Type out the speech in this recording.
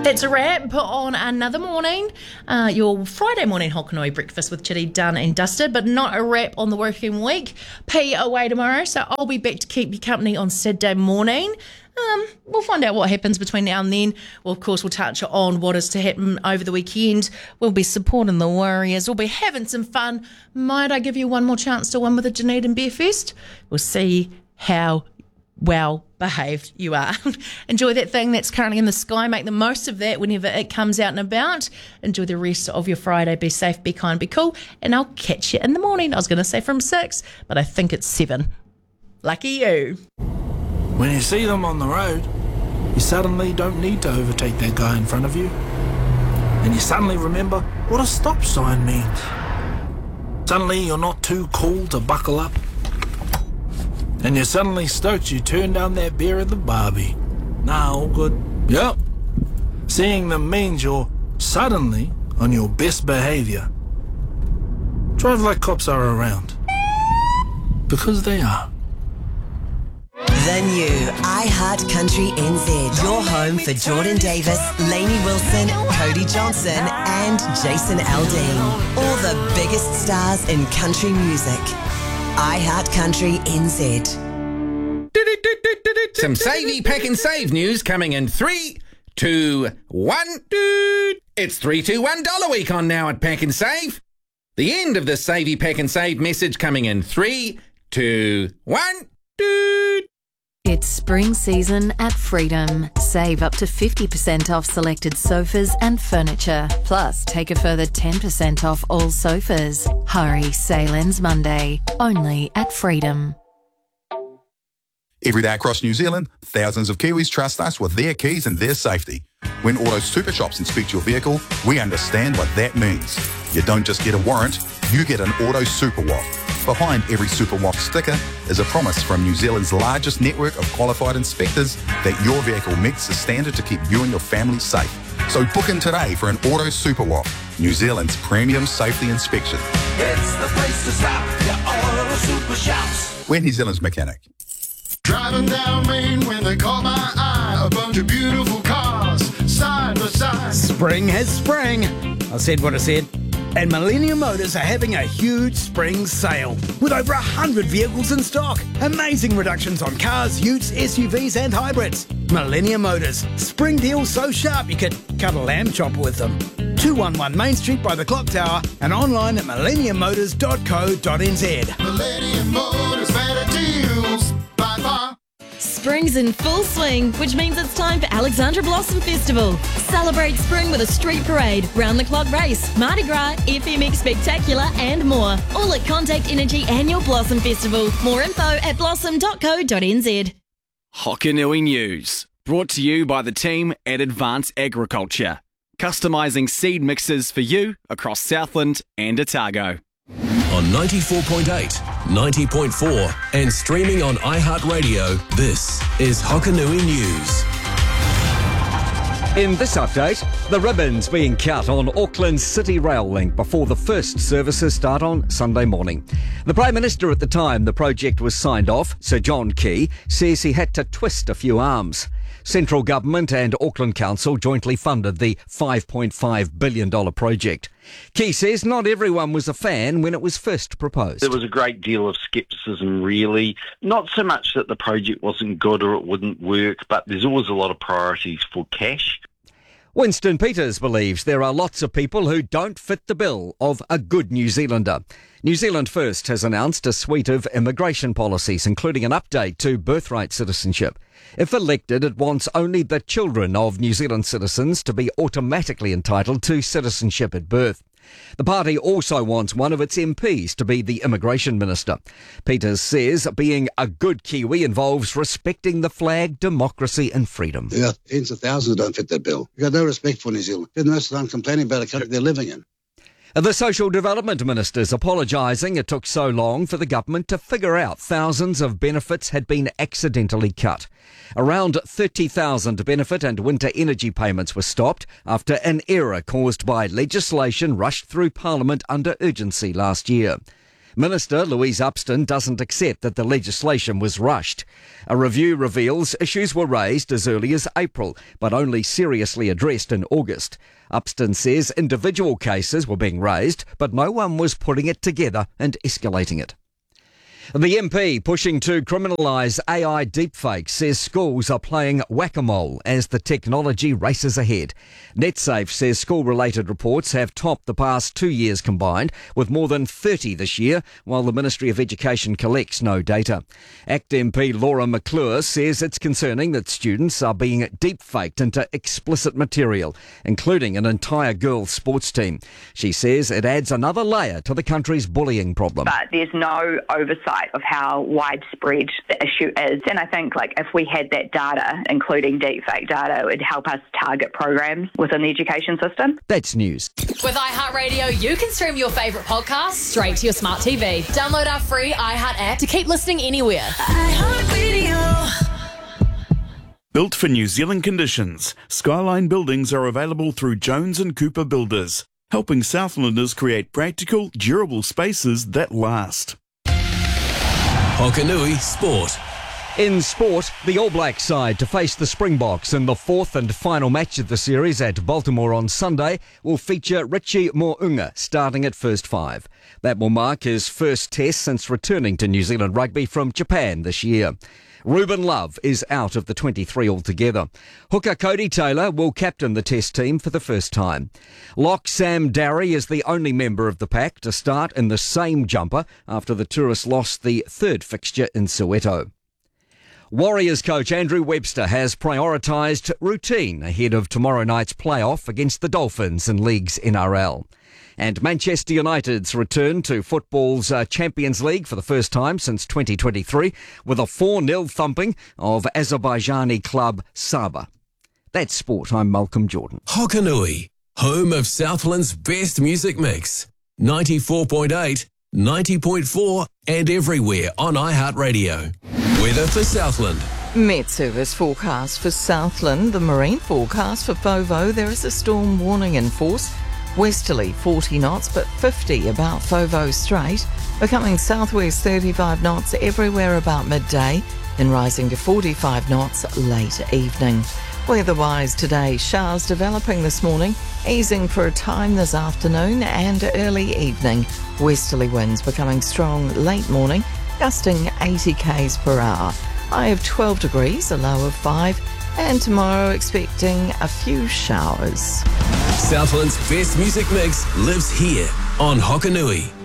That's a wrap on another morning. Your Friday morning Hokanui breakfast with Chitty done and dusted, but not a wrap on the working week. P away tomorrow, so I'll be back to keep you company on Saturday morning. We'll find out what happens between now and then. Well, of course, we'll touch on what is to happen over the weekend. We'll be supporting the Warriors. We'll be having some fun. Might I give you one more chance to win with the Dunedin Beer Fest? We'll see how well behaved you are. Enjoy that thing that's currently in the sky. Make the most of that whenever it comes out and about. Enjoy the rest of your Friday. Be safe, be kind, be cool. And I'll catch you in the morning. I was going to say from 6, but I think it's 7. Lucky you. When you see them on the road, you suddenly don't need to overtake that guy in front of you. And you suddenly remember what a stop sign means. Suddenly you're not too cool to buckle up. And you're suddenly stoked you turned down that beer at the Barbie. Nah, all good. Yep. Seeing them means you're suddenly on your best behaviour. Drive like cops are around. Because they are. The new iHeart Country NZ. Your home for Jordan Davis, Lainey Wilson, Cody Johnson and Jason Aldean. All the biggest stars in country music. iHeart Country NZ. Some Savey Pack and Save news coming in 3, 2, 1. It's 3, 2, $1 week on now at Pack and Save. The end of the Savey Pack and Save message coming in 3, 2, 1. It's spring season at Freedom. Save up to 50% off selected sofas and furniture. Plus, take a further 10% off all sofas. Hurry, sale ends Monday. Only at Freedom. Every day across New Zealand, thousands of Kiwis trust us with their keys and their safety. When Auto Super Shops inspect your vehicle, we understand what that means. You don't just get a warrant, you get an Auto Super Waff. Behind every Super Waff sticker is a promise from New Zealand's largest network of qualified inspectors that your vehicle meets the standard to keep you and your family safe. So book in today for an Auto Super Waff, New Zealand's premium safety inspection. It's the place to stop, your Auto Super Shops. We're New Zealand's mechanic. Driving down Main when they caught my eye, a bunch of beautiful cars, side by side. Spring has sprang. I said what I said. And Millennium Motors are having a huge spring sale with over 100 vehicles in stock. Amazing reductions on cars, utes, SUVs and hybrids. Millennium Motors. Spring deals so sharp you could cut a lamb chopper with them. 211 Main Street by the Clock Tower and online at millenniummotors.co.nz. Millennium Motors, better deals by far. Spring's in full swing, which means it's time for Alexandra Blossom Festival. Celebrate spring with a street parade, round-the-clock race, Mardi Gras, FMX Spectacular and more. All at Contact Energy Annual Blossom Festival. More info at blossom.co.nz. Hokanui News, brought to you by the team at Advance Agriculture. Customising seed mixes for you across Southland and Otago. On 94.8, 90.4 and streaming on iHeartRadio, this is Hokanui News. In this update, the ribbons being cut on Auckland's City Rail link before the first services start on Sunday morning. The Prime Minister at the time the project was signed off, Sir John Key, says he had to twist a few arms. Central Government and Auckland Council jointly funded the $5.5 billion project. Key says not everyone was a fan when it was first proposed. There was a great deal of scepticism, really. Not so much that the project wasn't good or it wouldn't work, but there's always a lot of priorities for cash. Winston Peters believes there are lots of people who don't fit the bill of a good New Zealander. New Zealand First has announced a suite of immigration policies, including an update to birthright citizenship. If elected, it wants only the children of New Zealand citizens to be automatically entitled to citizenship at birth. The party also wants one of its MPs to be the immigration minister. Peters says being a good Kiwi involves respecting the flag, democracy and freedom. There are tens of thousands who don't fit that bill. You've got no respect for New Zealand. Spend most of the time complaining about the country they're living in. The Social Development Minister's apologising it took so long for the government to figure out thousands of benefits had been accidentally cut. Around 30,000 benefit and winter energy payments were stopped after an error caused by legislation rushed through Parliament under urgency last year. Minister Louise Upston doesn't accept that the legislation was rushed. A review reveals issues were raised as early as April, but only seriously addressed in August. Upston says individual cases were being raised, but no one was putting it together and escalating it. The MP pushing to criminalise AI deepfakes says schools are playing whack-a-mole as the technology races ahead. NetSafe says school-related reports have topped the past 2 years combined, with more than 30 this year, while the Ministry of Education collects no data. ACT MP Laura McClure says it's concerning that students are being deepfaked into explicit material, including an entire girls' sports team. She says it adds another layer to the country's bullying problem. But there's no oversight of how widespread the issue is. And I think if we had that data, including deepfake data, it would help us target programs within the education system. That's news. With iHeartRadio, you can stream your favourite podcasts straight to your smart TV. Download our free iHeart app to keep listening anywhere. Built for New Zealand conditions, Skyline buildings are available through Jones & Cooper Builders, helping Southlanders create practical, durable spaces that last. Hokanui Sport. In sport, the All Blacks side to face the Springboks in the fourth and final match of the series at Baltimore on Sunday will feature Richie Mo'unga starting at first five. That will mark his first test since returning to New Zealand rugby from Japan this year. Ruben Love is out of the 23 altogether. Hooker Cody Taylor will captain the test team for the first time. Lock Sam Darry is the only member of the pack to start in the same jumper after the tourists lost the third fixture in Soweto. Warriors coach Andrew Webster has prioritised routine ahead of tomorrow night's playoff against the Dolphins in League's NRL. And Manchester United's return to football's Champions League for the first time since 2023 with a 4-0 thumping of Azerbaijani club Saba. That's sport. I'm Malcolm Jordan. Hokanui, home of Southland's best music mix. 94.8, 90.4 and everywhere on iHeartRadio. Weather for Southland. Met Service forecast for Southland. The marine forecast for Fovo. There is a storm warning in force. Westerly 40 knots, but 50 about Fovo Strait. Becoming southwest 35 knots everywhere about midday, and rising to 45 knots late evening. Weather-wise today, showers developing this morning, easing for a time this afternoon and early evening. Westerly winds becoming strong late morning, gusting 80 k's per hour. High of 12 degrees, a low of 5, and tomorrow expecting a few showers. Southland's best music mix lives here on Hokanui.